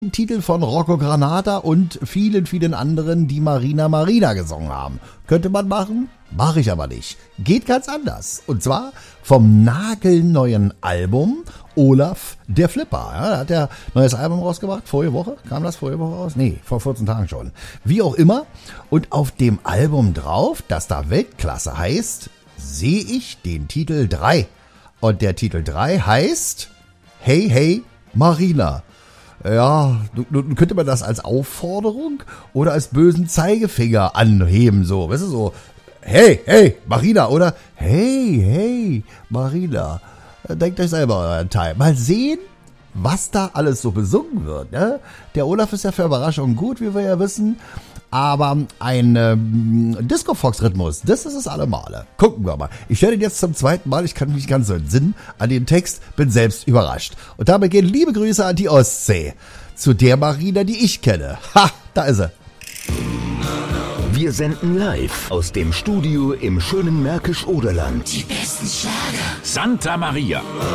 Titel von Rocco Granata und vielen, vielen anderen, die Marina Marina gesungen haben. Könnte man machen, mache ich aber nicht. Geht ganz anders. Und zwar vom nagelneuen Album Olaf der Flipper. Ja, da hat er ein neues Album rausgebracht, vorige Woche. Kam das vorige Woche raus? Nee, vor 14 Tagen schon. Wie auch immer. Und auf dem Album drauf, das da Weltklasse heißt, sehe ich den Titel 3. Und der Titel 3 heißt Hey, hey, Marina. Ja, nun könnte man das als Aufforderung oder als bösen Zeigefinger anheben, so, weißt du, so, hey, hey, Marina, oder hey, hey, Marina. Denkt euch selber euren Teil. Mal sehen, was da alles so besungen wird, ne? Der Olaf ist ja für Überraschungen gut, wie wir ja wissen, aber ein Disco-Fox-Rhythmus, das ist es allemal. Gucken wir mal. Ich höre den jetzt zum zweiten Mal, ich kann mich ganz so entsinnen an den Text, bin selbst überrascht. Und damit gehen liebe Grüße an die Ostsee. Zu der Marina, die ich kenne. Ha, da ist sie. Wir senden live aus dem Studio im schönen Märkisch-Oderland. Die besten Schlager. Santa Maria.